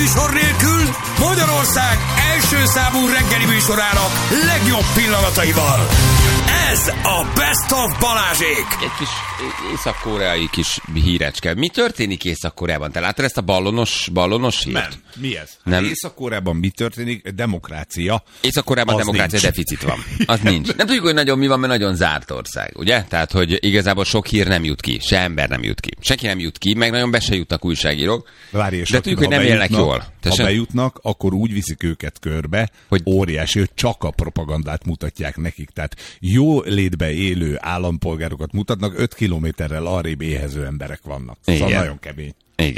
műsor nélkül Magyarország első számú reggeli műsorának legjobb pillanataival. Ez a Best of Balázsék. Egy kis észak-koreai kis hírecske. Mi történik Észak-Koreában? Te láttad ezt a ballonos hírt? Nem. Mi ez? Nem. Észak-Koreában mi történik? Demokrácia. Észak-Koreában demokrácia nincs. deficit van. Az nincs. Nem tudjuk, hogy nagyon mi van, mert nagyon zárt ország, ugye? Tehát, hogy igazából sok hír nem jut ki, se ember nem jut ki. Senki nem jut ki, meg nagyon be se jutnak újságírók. Várj, és de tudjuk, hogy nem élnek jól. Ha bejutnak, akkor úgy viszik őket körbe, hogy óriási, hogy csak a propagandát mutatják nekik. Tehát jó létbe élő állampolgárokat mutatnak, 5 kilométerrel arrébb éhező emberek vannak. Szóval nagyon kemény.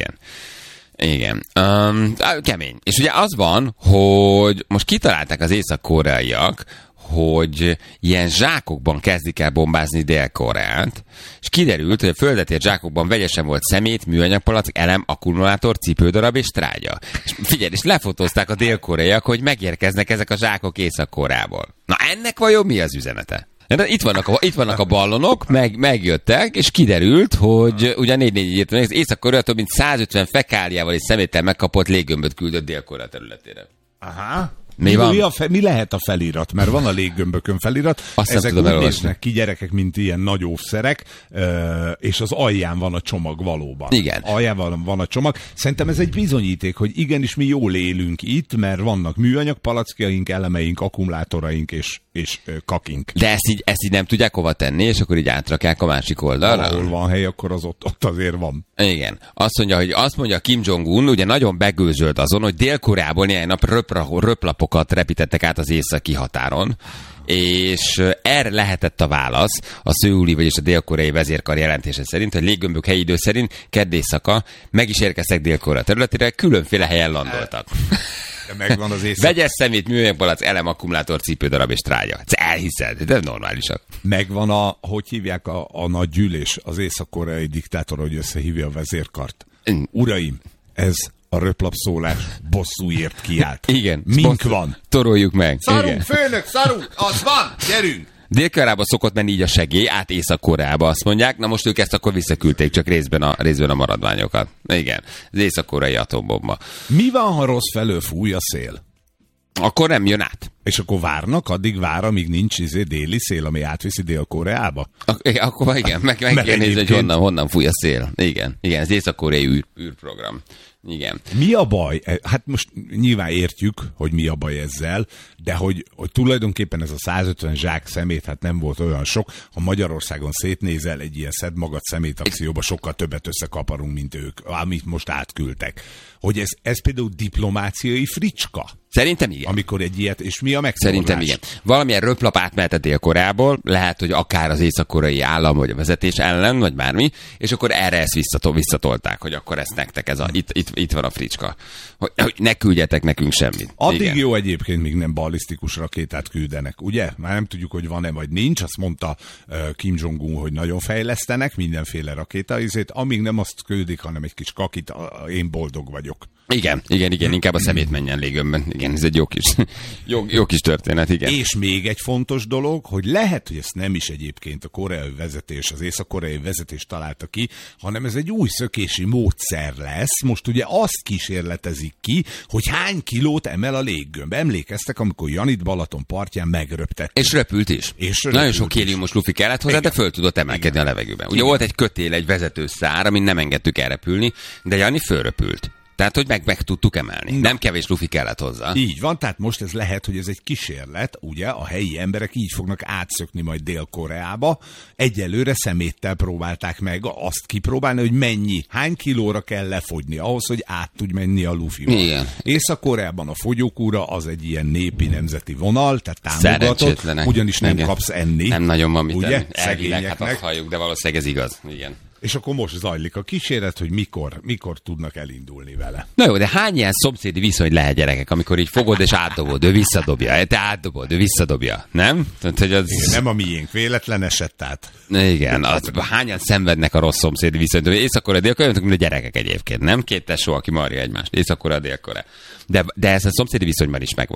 Igen. Kemény. És ugye az van, hogy most kitalálták az észak-koreaiak, hogy ilyen zsákokban kezdik el bombázni Dél-Koreát, és kiderült, hogy a földetért zsákokban vegyesen volt szemét, műanyagpalack, elem, akkumulátor, cipődarab és trágya. És figyelj, és lefotózták a dél-koreaiak, hogy megérkeznek ezek a zsákok Észak-Koreából. Na ennek vajon mi az üzenete? De itt vannak a ballonok, megjöttek, és kiderült, hogy ugye 4-4 írtam, az Észak-Korea több mint 150 fekáliával és szeméttel megkapott léggömböt küldött Dél-Korea területére. Aha. Mi lehet a felirat? Mert van a léggömbökön felirat. Ezek úgy néznek ki, gyerekek, mint ilyen nagy óvszerek, és az alján van a csomag valóban. Igen. Alján van a csomag. Szerintem ez egy bizonyíték, hogy igenis mi jól élünk itt, mert vannak műanyag palackjaink, elemeink, akkumulátoraink és kakink. De ezt így nem tudják hova tenni, és akkor így átrakják a másik oldalra? Ahol van hely, akkor az ott azért van. Igen. Azt mondja Kim Jong-un, ugye nagyon begőzölt azon, hogy Dél-Koreából néhány nap röplapokat repítettek át az északi határon, és erre lehetett a válasz a szöuli, vagyis a dél-koreai vezérkar jelentése szerint, hogy léggömbök helyi idő szerint kedd éjszaka meg is érkeztek Dél-Korea területére, különféle helyen landoltak. Megvan az vegyes szemét, műanyagpalack, elem, akkumulátor, cipődarab és trágya. Ezt elhiszed, de normálisak. Megvan hogy hívják a nagy gyűlés, az észak-koreai diktátor, hogy összehívja a vezérkart. Uraim, ez a röplapszólás bosszúért kiállt. Igen. Mink van. Toroljuk meg. Szarunk, igen. Főnök, szarunk, az van, gyerünk! Dél-Koreába szokott menni így a segély, át Észak-Koreába, azt mondják. Na most ők ezt akkor visszaküldték, csak részben a maradványokat. Igen, az észak-koreai atombomba. Mi van, ha rossz felől fúj a szél? Akkor nem jön át. És akkor várnak, addig vár, amíg nincs déli szél, ami átviszi Dél-Koreába? Akkor igen, meg kell nézni, hogy honnan fúj a szél. Igen, az észak-koreai űrprogram. Igen. Mi a baj? Hát most nyilván értjük, hogy mi a baj ezzel, de hogy tulajdonképpen ez a 150 zsák szemét, hát nem volt olyan sok. Ha Magyarországon szétnézel egy ilyen szed magad szemét akcióba, sokkal többet összekaparunk, mint ők, amit most átküldtek. Hogy ez például diplomáciai fricska? Szerintem igen. Amikor egy ilyet, és mi a megszólalás? Szerintem igen. Valamilyen röplap átmehetett Dél-Koreából, lehet, hogy akár az észak-koreai állam, vagy a vezetés ellen, vagy bármi, és akkor erre ezt visszatolták, hogy akkor ezt nektek, itt van a fricska. Hogy ne küldjetek nekünk semmit. Addig igen. Jó egyébként, míg nem ballisztikus rakétát küldenek, ugye? Már nem tudjuk, hogy van-e vagy nincs, azt mondta Kim Jong-un, hogy nagyon fejlesztenek mindenféle rakétaizét, amíg nem azt küldik, hanem egy kis kakit, én boldog vagyok. Igen, inkább a szemét menjen légömben. Igen, ez egy jó kis történet, igen. És még egy fontos dolog, hogy lehet, hogy ezt nem is egyébként a koreai vezetés, az észak-koreai vezetés találta ki, hanem ez egy új szökési módszer lesz. Most ugye azt kísérletezik ki, hogy hány kilót emel a léggömb. Emlékeztek, amikor Janit Balaton partján megröptették. És röpült is. Nagyon sok héliumos lufi kellett hozzá, de föl tudott emelkedni a levegőben. Ugye volt egy kötél, egy vezetőszár, amin nem engedtük elrepülni, de Jani fölröpült. Tehát, hogy meg tudtuk emelni. Nem kevés lufi kellett hozzá. Így van, tehát most ez lehet, hogy ez egy kísérlet, ugye, a helyi emberek így fognak átszökni majd Dél-Koreába. Egyelőre szeméttel próbálták meg azt kipróbálni, hogy hány kilóra kell lefogyni ahhoz, hogy át tudj menni a lufival. Igen. Észak-Koreában a fogyókúra az egy ilyen népi nemzeti vonal, tehát támogatott, ugyanis nem kapsz enni. Nem nagyon van mit ugye? tenni. Elvileg, hát azt halljuk, de valószínűleg ez igaz. Igen. És akkor most zajlik a kísérlet, hogy mikor tudnak elindulni vele. Na jó, de hány ilyen szomszédi viszony lehet, gyerekek, amikor így fogod és átdobod, ő visszadobja, te átdobod, ő visszadobja, nem? Tehát, hogy az... Igen, nem a miénk, véletlen esett át. Igen, hányan szenvednek a rossz szomszédi viszonyt. Észak-Korea, Dél-Korea, mint a gyerekek egyébként, nem? Két tesó, aki marja egymást. Észak-Korea, Dél-Korea. De ez a szomszédi viszonyban is megvan.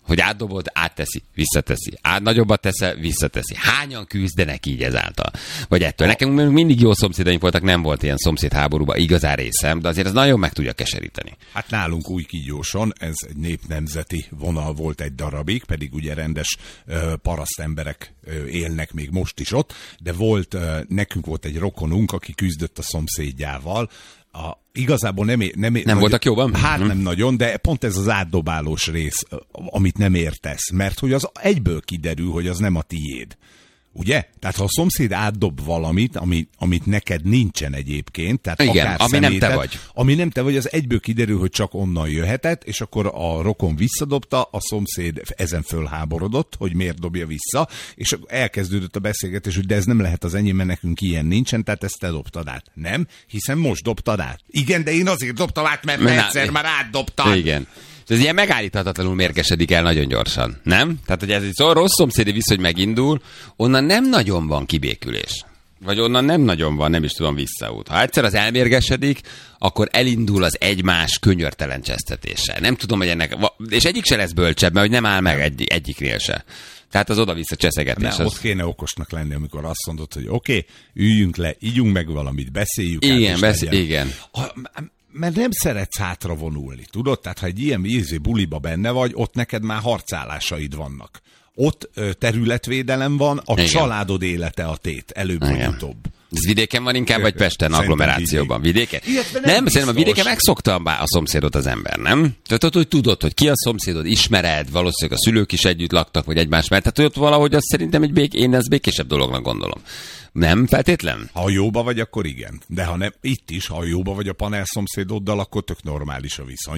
hogy átdobod, átteszi, visszateszi. Nagyobbat teszel, visszateszi. Hányan küzdenek így ezáltal? Vagy ettől. Nekem mindig jó szomszédaink voltak, nem volt ilyen szomszédháborúban igazán részem, de azért ez nagyon meg tudja keseríteni. Hát nálunk Újkígyóson ez egy népnemzeti vonal volt egy darabig, pedig ugye rendes paraszt emberek élnek még most is ott, de nekünk volt egy rokonunk, aki küzdött a szomszédjával. Igazából nem voltak jóban? Hát nem nagyon, de pont ez az átdobálós rész, amit nem értesz, mert hogy az egyből kiderül, hogy az nem a tiéd. Ugye? Tehát ha a szomszéd átdob valamit, amit neked nincsen egyébként, tehát igen, akár ami szemétet, nem te vagy. Ami nem te vagy, az egyből kiderül, hogy csak onnan jöhetett, és akkor a rokon visszadobta, a szomszéd ezen fölháborodott, hogy miért dobja vissza, és elkezdődött a beszélgetés, hogy de ez nem lehet az enyém, mert nekünk ilyen nincsen, tehát ezt te dobtad át. Nem, hiszen most dobtad át. Igen, de én azért dobtam át, mert egyszer már átdobtad. Igen. Ez ilyen megállíthatatlanul mérgesedik el nagyon gyorsan, nem? Tehát, hogy ez egy rossz szomszédi viszony megindul, onnan nem nagyon van kibékülés. Vagy onnan nem nagyon van, nem is tudom, visszaút. Ha egyszer az elmérgesedik, akkor elindul az egymás könyörtelen csesztetése. Nem tudom, hogy ennek... És egyik se lesz bölcsebb, mert hogy nem áll meg egyiknél se. Tehát az oda-vissza cseszegetés. Ott kéne okosnak lenni, amikor azt mondod, hogy oké, üljünk le, ígyunk meg valamit, beszéljük igen, át, igen. Mert nem szeretsz hátra vonulni, tudod? Tehát ha egy ilyen buliba benne vagy, ott neked már harcálásaid vannak. Ott területvédelem van, a igen. Családod élete a tét, előbb vagy utóbb. Ez vidéken van inkább, vagy Pesten, agglomerációban? Vidéken? Nem, szerintem a vidéken megszokta a szomszédot az ember, nem? Tehát ott, hogy tudod, hogy ki a szomszédod, ismered, valószínűleg a szülők is együtt laktak, vagy egymás mellett. Tehát ott valahogy azt szerintem én ezt békésebb dolognak gondolom. Nem feltétlen? Ha jóba vagy, akkor igen. De ha nem, itt is, ha jóba vagy a panel szomszédoddal, akkor tök normális a viszony.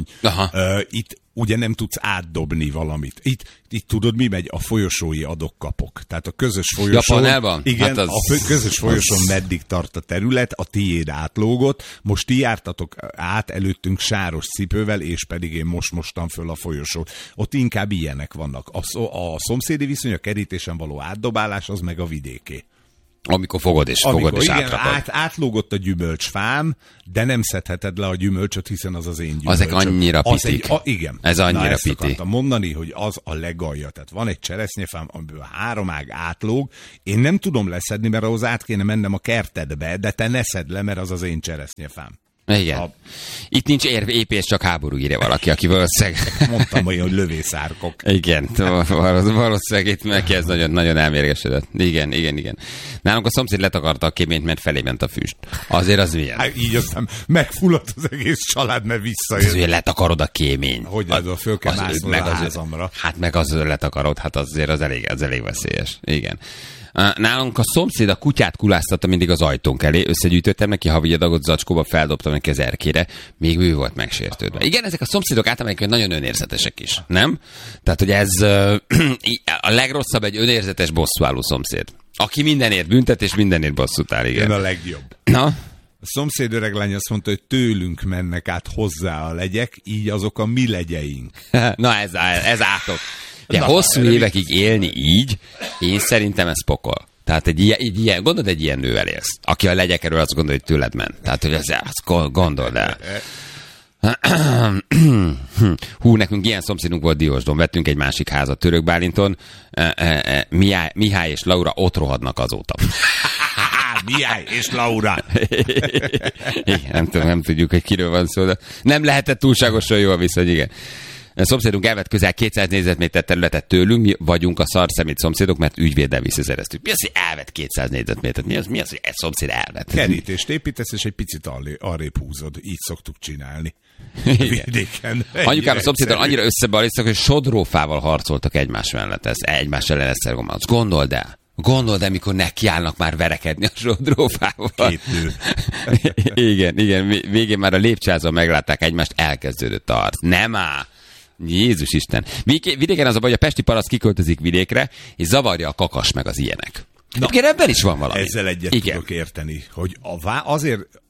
Itt ugye nem tudsz átdobni valamit. Itt tudod, mi megy? A folyosói adok-kapok. Tehát a közös folyosón... Panelban? Igen, hát a közös folyosón meddig tart a terület, a tiéd átlógott, most ti jártatok át előttünk sáros cipővel, és pedig én most mostam föl a folyosót. Ott inkább ilyenek vannak. A szomszédi viszony, a kerítésen való átdobálás, az meg a vidéké. Amikor fogod és átrakod. Átlógott a gyümölcsfám, de nem szedheted le a gyümölcsöt, hiszen az az én gyümölcsöm. Azek annyira pitik. Igen. Ez annyira piti. Akartam mondani, hogy az a legalja. Tehát van egy cseresznyefám, amiből 3 ág átlóg. Én nem tudom leszedni, mert ahhoz át kéne mennem a kertedbe, de te ne szedd le, mert az az én cseresznyefám. Igen. Itt nincs épés, csak háború, írja valaki, aki valószínűleg... Mondtam olyan, hogy lövészárkok. Igen, valószínűleg itt neki ez nagyon elmérgesedett. Igen. Nálunk a szomszéd letakarta a kéményt, mert felé ment a füst. Azért az milyen? Hát így aztán megfulladt az egész család, mert visszajön. Az ugye letakarod a kéményt. Hogy föl kell másznod a házamra. Hát meg az letakarod, hát azért az elég veszélyes. Igen. Nálunk a szomszéd a kutyát kuláztatta mindig az ajtónk elé, összegyűjtöttem neki havi adagot zacskóba, feldobtam neki az erkére, még ő volt megsértődve. Igen, ezek a szomszédok általában nagyon önérzetesek is, nem? Tehát, hogy ez a legrosszabb egy önérzetes bosszúálló szomszéd. Aki mindenért büntet és mindenért bosszút áll, igen. Ön a legjobb. Na? A szomszéd öreglány azt mondta, hogy tőlünk mennek át hozzá a legyek, így azok a mi legyeink. Na ez átok. De hosszú évekig élni így, én szerintem ez pokol. Tehát egy ilyen, gondolod, egy ilyen nővel élsz, aki a legyekről azt gondolja, hogy tőled ment. Tehát, hogy azt gondold el. Nekünk ilyen szomszédunk volt Diósdon, vettünk egy másik házat Török Bálinton, Mihály és Laura ott rohadnak azóta. Mihály és Laura. Igen, nem tudjuk, hogy kiről van szó, de nem lehetett túlságosan jó a viszony, igen. A szomszédunk elvett közel 200 négyzetméter területet tőlünk, mi vagyunk a szarszemét szomszédok, mert ügyvéddel visszaszereztük. Mi az, hogy elvett 200 négyzetmétert? Mi az, hogy egy szomszéd elvett? Kerítést építesz, és egy picit arrébb húzod. Így szoktuk csinálni. Vidéken. Anyukám a szomszéddal annyira összebaléztak, hogy sodrófával harcoltak egymás mellett. Egymás ellen Esztergomban. Gondold el, mikor nekiállnak már verekedni a sodrófával. 2 nő. Igen. Végén már a lépcsőházon meglátták egymást, elkezdődött a harc. Nem áll! Jézus Isten. Vidéken az a baj, hogy a pesti paraszt kiköltözik vidékre, és zavarja a kakas meg az ilyenek. Na, ebben is van valami. Ezzel egyet tudok érteni, hogy azért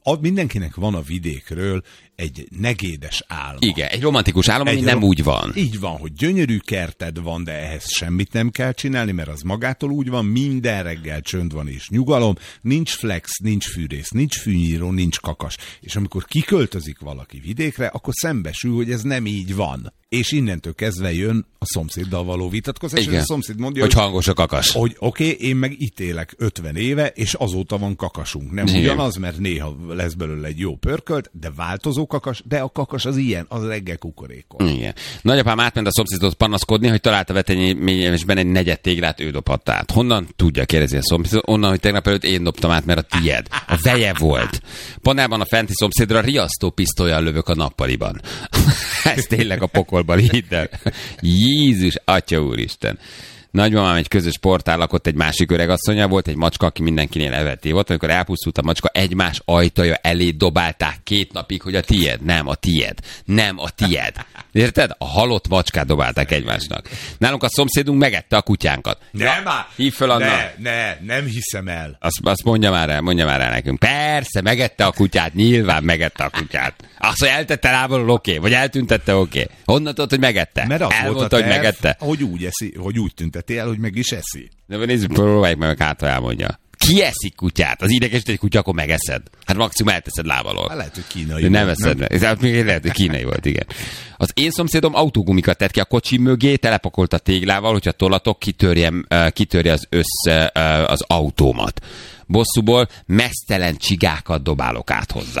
mindenkinek van a vidékről egy negédes álma. Igen, egy romantikus álom, ami nem úgy van. Így van, hogy gyönyörű kerted van, de ehhez semmit nem kell csinálni, mert az magától úgy van, minden reggel csönd van és nyugalom, nincs flex, nincs fűrész, nincs fűnyíró, nincs kakas. És amikor kiköltözik valaki vidékre, akkor szembesül, hogy ez nem így van. És innentől kezdve jön a szomszéddal való vitatkozás, és a szomszéd mondja, hogy hangos a kakas. Hogy oké, én meg itt élek 50 éve, és azóta van kakasunk. Nem ugyanaz, mert néha lesz belőle egy jó pörkölt, de változó kakas, de a kakas az ilyen, az reggel kukorékol. Igen. Nagyapám átment a szomszédot panaszkodni, hogy találta veteményesben egy negyed téglát, ő dobhatta át. Honnan tudja, kérdezi a szomszéd? Onnan, hogy tegnap előtt én dobtam át, mert a tied. A veje volt. Panában a fenti szomszédra riasztó pisztollyal lövök a nappaliban. Ez tényleg a pokolban, hidd el. Jézus, atya úristen. Nagymamám egy közös portál lakott egy másik öregasszonya, volt egy macska, aki mindenkinél eveté volt, amikor elpusztult a macska, egymás ajtaja elé dobálták 2 napig, hogy a tied, nem a tied, nem a tied. Érted? A halott macskát dobálták egymásnak. Nálunk a szomszédunk megette a kutyánkat. Nem, hív föl Anna. Nem hiszem el. Azt mondja már el nekünk. Persze, megette a kutyát, nyilván megette a kutyát. Azt, hogy eltette lábalól, oké, vagy eltüntette, oké. Honnan tudod, hogy megette? Mert az elmondta, volt a terv, hogy megette. hogy úgy eszi, hogy úgy tünteti el, hogy meg is eszi. De nézzük, próbáljuk meg, hátra elmondja. Ki eszik kutyát? Az idegesít egy kutya, akkor megeszed. Hát maximum elteszed lábalól. Hát lehet, hogy kínai. De nem eszed meg. Ez még lehet, hogy kínai volt, igen. Az én szomszédom autógumikat tett ki a kocsi mögé, telepakolt a téglával, hogyha tolatok, kitörje az autómat. Bosszúból mesztelen csigákat dobálok át hozzá.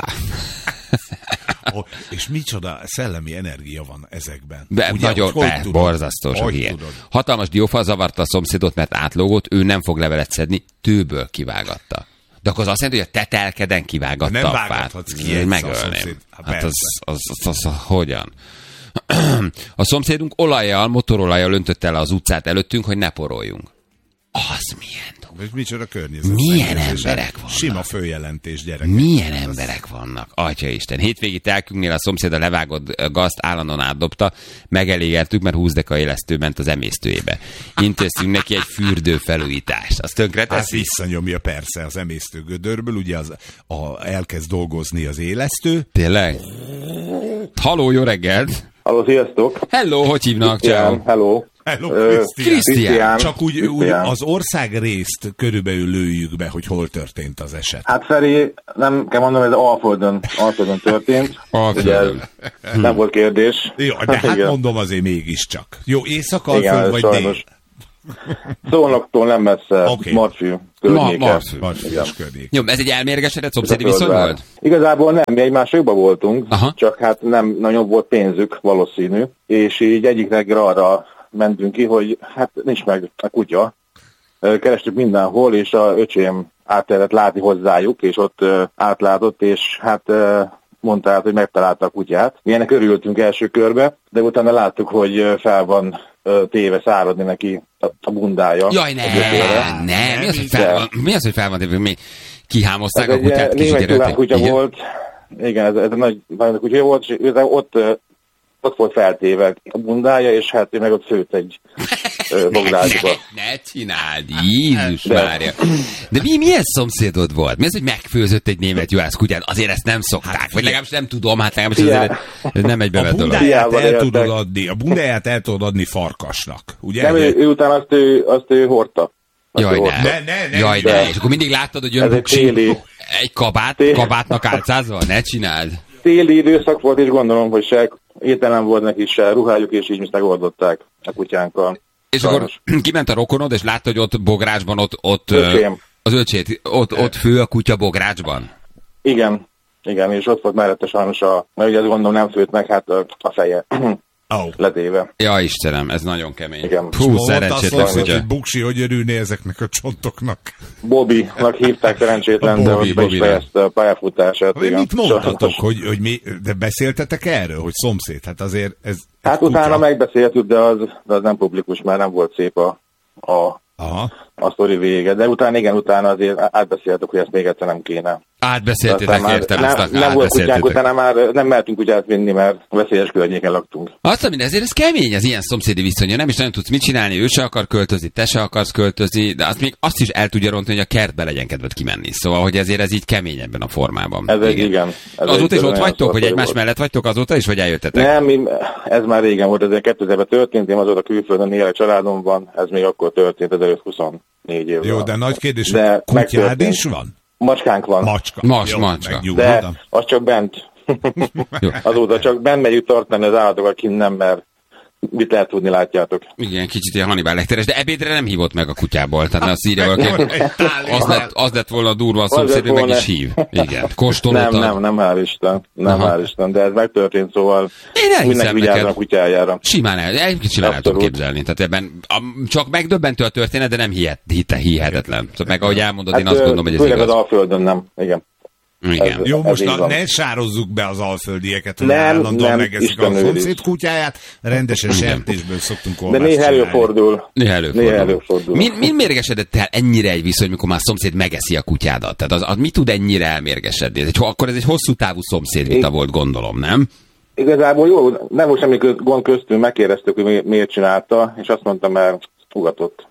És micsoda szellemi energia van ezekben. Nagyon borzasztó sok ilyen. Hatalmas diófa zavarta a szomszédot, mert átlógott, ő nem fog levelet szedni, tőből kivágatta. De akkor az azt jelenti, hogy a tetelkeden kivágatta nem a fát. Nem vágathatsz ki egy megölném. Hát az hogyan? A szomszédunk olajjal, motorolajjal öntötte le az utcát előttünk, hogy ne poroljunk. Az milyen dolog. És micsoda környezet. Milyen emberek vannak. Sima följelentés, gyerekek. Milyen emberek vannak. Atyaisten. Hétvégi telkünknél a szomszéd a levágott gazt állandóan átdobta, megelégeltük, mert 20 deka élesztő ment az emésztőjébe. Intéztünk neki egy fürdő felújítást. Azt tönkreteszi? Hát visszanyomja persze az emésztő gödörből, ugye elkezd dolgozni az élesztő. Tényleg? Halló, jó reggelt! Halló, sziasztok! Hello, hogy hívnak? Ciao. Hello. Krisztián. Csak úgy az ország részt körülbelül lőjük be, hogy hol történt az eset. Hát Feri, nem kell mondanom, ez Alföldön történt. Alföldön. Nem volt kérdés. Jó, de hát mondom azért mégiscsak. Jó, Észak-Alföld vagy dél? Szolnoktól nem messze, Marfű környéke. Jó, ez egy elmérgesedett szomszédi viszony volt? Igazából nem, mi egymásokban voltunk, csak hát nem nagyon volt pénzük valószínű, és így egyik reggel arra mentünk ki, hogy hát nincs meg a kutya. Kerestük mindenhol, és a öcsém átterett látni hozzájuk, és ott átlátott, és hát mondta át, hogy megtalálta a kutyát. Mi ennek örültünk első körbe, de utána láttuk, hogy fel van téve, száradni neki a bundája. Jaj, nem. Mi az, hogy fel van téve? Mi kihámozták a kutyát? Német kutya volt. Igen, ez egy nagy kutya volt, és ott volt feltéve a bundája, és hát ő meg ott főtt egy bográcsba. Ne csináld, Jézus Mária. De milyen szomszédod volt? Mi az, hogy megfőzött egy német juhász kutyát? Azért ezt nem szokták. Hát, vagy legalábbis nem tudom, hát legalábbis azért nem egy bevett dolog. A bundáját el tudod adni farkasnak, ugye? Nem, ő után azt ő hordta. Jaj, ne. És akkor mindig láttad, hogy jön buksi egy kabátnak álcázva? Ne csináld. Téli időszak volt, és gondolom, hogy se ételem volt neki, se ruhájuk, és így megoldották a kutyánkkal. És akkor kiment a rokonod, és látta, hogy ott bográcsban, ott az öcsét, ott fő a kutya bográcsban? Igen, és ott volt mellette sajnos mert ugye azt gondolom nem főtt meg, hát a feje letéve. Ja, Istenem, ez nagyon kemény. Igen. Hú, szerencsétlen kutya. Hogy Buksi, hogy örülné ezeknek a csontoknak? Bobby-nak hívták szerencsétlen, de ott be is fejezte a pályafutását. Mit mondtatok, hogy mi, de beszéltetek erről, hogy szomszéd? Hát azért ez... Hát utána megbeszéltük, de az nem publikus, már nem volt szép a sztori vége. De utána azért átbeszéltük, hogy ezt még egyszer nem kéne. Átbeszéltétek, értem. Nem volt kutyánk, utána már nem mehetünk kutyát vinni, mert veszélyes környéken laktunk. Azt mondom, ezért ez kemény az ilyen szomszédi viszonya, nem is nagyon tudsz mit csinálni, ő se akar költözni, te se akarsz költözni, de azt is el tudja rontani, hogy a kertbe legyen kedved kimenni. Szóval, hogy ezért ez így kemény ebben a formában. Ez igen. Azóta is ott vagytok, hogy egymás mellett vagytok azóta is, vagy eljöttetek? Nem, ez már régen volt, ez 2000-ben történt, én azóta külföldön élek, családom van, ez még akkor történt, ez előtt 24 évvel. Jó, de nagy kérdés, hogy kutyád is van? Macskánk van. Macska. De az csak bent. Azóta csak bent megyünk tartani az állatokat, kint nem, mert mit lehet tudni, látjátok. Igen, kicsit ilyen Hannibal Lecteres, de ebédre nem hívott meg a kutyából. Tehát azt írja valaki, az lett volna durva a szomszéd, meg is hív. Igen, kóstolóta. Nem, hál' Isten, de ez megtörtént, szóval mindenki vigyázzon a kutyájára. Simán el tudom képzelni. Tehát ebben csak megdöbbentő a történet, de nem hihetetlen. Szóval meg ahogy elmondod, én azt gondolom, hogy ez igaz. Főleg az Alföldön nem, igen. Igen. Jó, most ne sározzuk be az alföldieket, hogy állandóan megeszik a szomszéd kutyáját, rendesen sertésből szoktunk olvasni. De néha előfordul. Mi mérgesedett el ennyire egy viszony, mikor már szomszéd megeszi a kutyádat? Tehát az mi tud ennyire elmérgesedni? Akkor ez egy hosszú távú szomszédvita volt, gondolom, nem? Igazából jó, nem volt semmi gond köztünk, megkérdeztük, hogy miért csinálta, és azt mondtam, mert ugatott.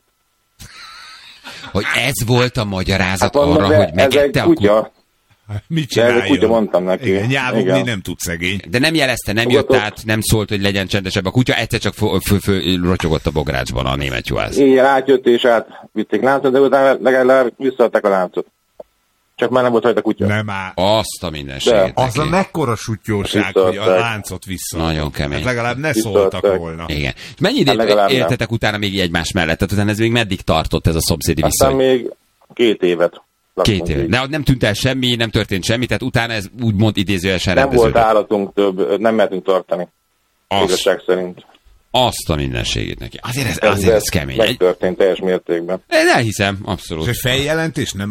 Hogy ez volt a magyarázat arra, hogy megette a kutyát? Mit csináljon? De kutya, mondtam neki. Igen, nyávogni nem tud szegény. De nem jelezte, nem jött át, nem szólt, hogy legyen csendesebb a kutya, egyszer csak rotyogott a bográcsban a német juhász. Igen, átjött és átvitték láncot, de utána legalább visszaadták a láncot. Csak már nem volt rajta kutya. Nem áll. Azt a mindenséget. Az a mekkora sutyóság, hogy a láncot vissza. Nagyon kemény. Hát legalább ne szóltak volna. Igen. Mennyi időt éltetek utána még egymás mellett? Tehát utána ez még meddig tartott ez a szomszédi viszony? Aztán még 2 évet. 2 év. De nem tűnt el semmi, nem történt semmi, tehát utána ez úgymond idézőjelesen nem volt állatunk több, nem mertünk tartani. Igazság szerint. Azt a mindenségét neki. Azért ez kemény. Megtörtént teljes mértékben. Én elhiszem, abszolút. És feljelentés nem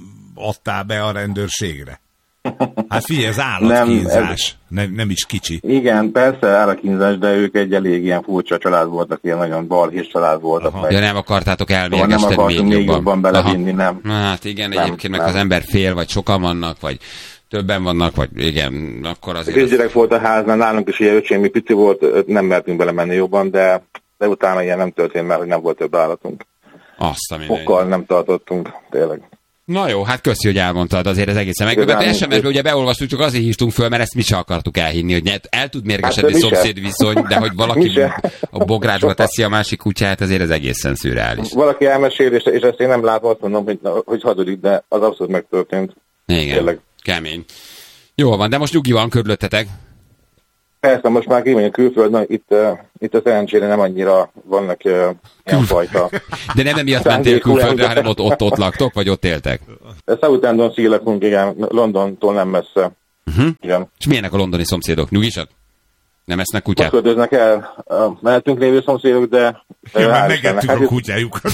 adtál be a rendőrségre? Hát figyelj, ez állatkínzás. Nem is kicsi. Igen, persze állatkínzás, de ők egy elég ilyen furcsa család voltak, ilyen nagyon balhés család voltak. Meg. Ja, nem akartátok elmérgesteni még jobban belevinni, nem. Hát igen, egyébként meg az ember fél, vagy sokan vannak, vagy többen vannak, vagy igen, akkor azért... Kisgyerek volt a háznál, nálunk is ilyen öcsém, mi pici volt, nem mertünk belemenni jobban, de utána ilyen nem történt, mert hogy nem volt több állatunk. Azt a mindenit. Fokkal nem tartottunk, tényleg. Na jó, hát köszi, hogy elmondtad, azért ez egészen megdöbbentő. SMS-ből ugye beolvastuk, csak azért hívtunk föl, mert ezt mi sem akartuk elhinni, hogy el tud mérgesedni szomszéd viszony, de hogy valaki a bográcsba teszi a másik kutyát, azért ez egészen szürreális. Valaki elmesél, és ezt én nem látom, azt mondom, hogy hazudik, de az abszolút megtörtént. Igen, tényleg. Kemény. Jó van, de most nyugi van körülöttetek. Persze, most már kimegyünk külföldön, itt a szerencsére nem annyira vannak ilyen fajta. De nem emiatt mentél külföldre, hanem ott laktok, vagy ott éltek? Southampton lakunk, igen, Londontól nem messze. Igen. És milyenek a londoni szomszédok? Nyugisak? Nem esznek kutyát? Most költöznek el, mehetünk lévő szomszédok, de... Már megettük a kutyájukat.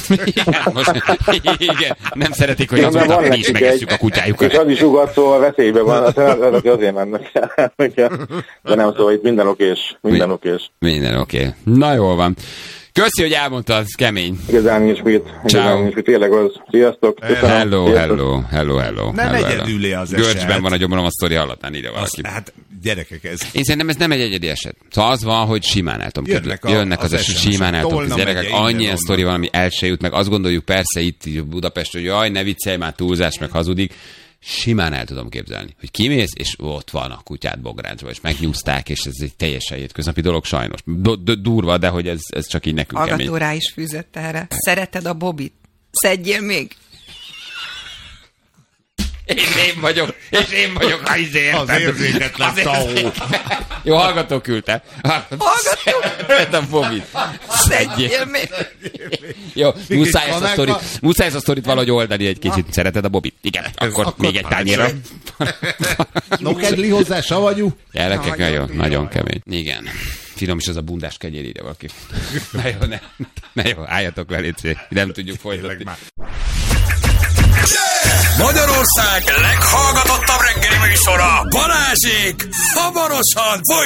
Igen, nem szeretik, hogy azóta mi is megesszük a kutyájukat. És az is ugat, szóval veszélyben van, aztán azért mennek. De nem, szóval itt minden okés. Minden oké. Na jól van. Köszi, hogy elmondtad, kemény. Igazán nincs mit. Tényleg az. Sziasztok. Hello. Nem egyedülé az eset. Görcsben van a gyomrom, a sztori hallatán, írja valaki. Hát gyerekek ez. Én szerintem ez nem egy egyedi eset. Szóval az van, hogy simán el tudom képzelni. Jönnek az eset, simán el tudom képzelni. Gyerekek, annyi ilyen sztori van, ami el se jut, meg azt gondoljuk persze itt Budapest, hogy jaj, ne viccelj, már túlzás, meg hazudik. Simán el tudom képzelni, hogy kimész, és ott van a kutyát bográcsba, és megnyúzták, és ez egy teljesen hétköznapi dolog sajnos. Durva, de hogy ez csak így nekünk kemény. Hallgató rá is fűzött erre. Szereted a Bobit? Szedjél még! Én vagyok a izért. Az érzéketlen TAO. Jó, hallgató küldte. Hallgató? Bobit. Szedjél még! Jó, muszáj ezt a sztorit valahogy oldani egy kicsit. Szereted a Bobit? Igen, akkor még egy tányérra. Nokedli hozzá, savanyú. Gyerekek, nagyon kemény. Igen. Finom is az a bundás kegyér, ide valaki. Na jó, álljatok le, légy, nem tudjuk folytatni. Magyarország leghallgatottabb reggeli műsora, Balázsék hamarosan folytatják.